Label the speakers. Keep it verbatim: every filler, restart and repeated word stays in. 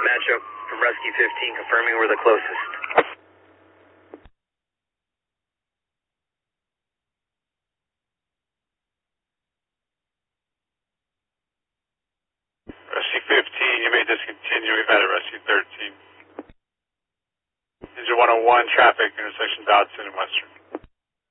Speaker 1: matchup from Rescue fifteen, confirming we're the closest.
Speaker 2: Rescue fifteen, you may discontinue. We've had a Rescue thirteen. Engine one oh one, traffic, intersection Dodson and Western.